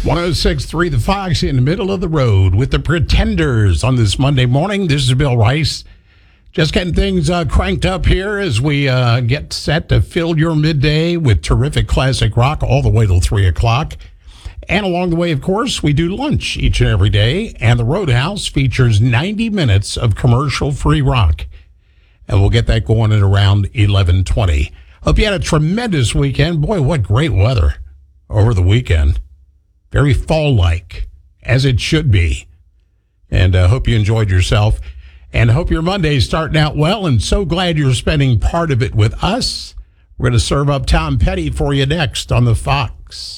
106.3 The Fox in the middle of the road with the Pretenders on this Monday morning. This is Bill Rice. Just getting things cranked up here as we get set to fill your midday with terrific classic rock all the way till 3 o'clock. And along the way, of course, we do lunch each and every day. And the Roadhouse features 90 minutes of commercial-free rock. And we'll get that going at around 11:20. Hope you had a tremendous weekend. Boy, what great weather over the weekend. Very fall-like, as it should be. And I hope you enjoyed yourself. And hope your Monday's starting out well. And so glad you're spending part of it with us. We're going to serve up Tom Petty for you next on The Fox.